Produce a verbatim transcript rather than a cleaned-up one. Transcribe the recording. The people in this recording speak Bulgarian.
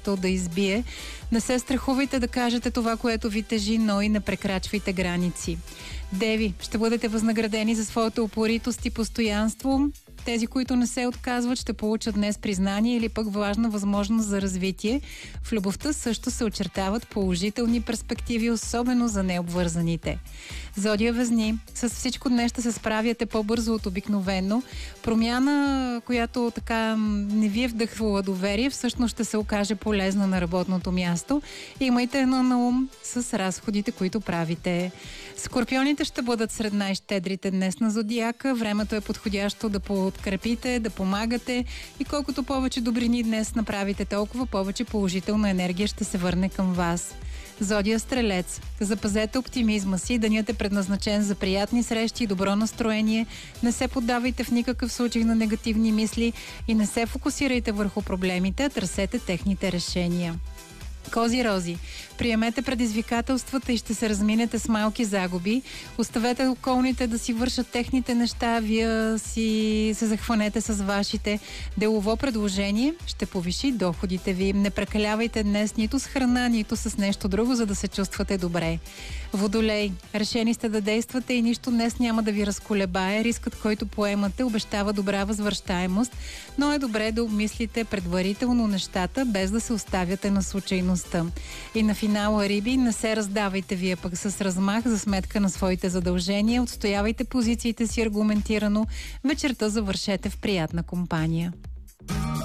нещо да избие. Не се страхувайте да кажете това, което ви тежи, но и не прекрачвайте граници. Деви, ще бъдете възнаградени за своята упоритост и постоянство. Тези, които не се отказват, ще получат днес признание или пък важна възможност за развитие. В любовта също се очертават положителни перспективи, особено за необвързаните. Зодия Везни, с всичко днес ще се справяте по-бързо от обикновено. Промяна, която така не ви е вдъхвала доверие, всъщност ще се окаже полезна на работното място. Имайте едно на ум с разходите, които правите. Скорпионите ще бъдат сред най-щедрите днес на зодиака. Времето е подходящо да подкрепите, да помагате и колкото повече добрини днес направите, толкова повече положителна енергия ще се върне към вас. Зодия Стрелец. Запазете оптимизма си, денят е предназначен за приятни срещи и добро настроение. Не се поддавайте в никакъв случай на негативни мисли и не се фокусирайте върху проблемите, а търсете техните решения. Кози Рози, приемете предизвикателствата и ще се разминете с малки загуби. Оставете околните да си вършат техните неща, вие си се захванете с вашите. Делово предложение ще повиши доходите ви. Не прекалявайте днес нито с храна, нито с нещо друго, за да се чувствате добре. Водолей, решени сте да действате и нищо днес няма да ви разколебае. Рискът, който поемате, обещава добра възвръщаемост, но е добре да обмислите предварително нещата, без да се оставяте на случайността. И на финала, Риби, не се раздавайте вие пък с размах за сметка на своите задължения. Отстоявайте позициите си аргументирано. Вечерта завършете в приятна компания.